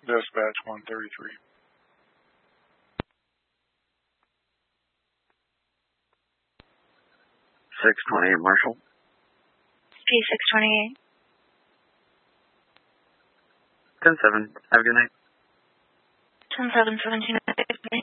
Dispatch 133. 628 Marshall. P628. 10-7. Have a good night. 10-7, 17.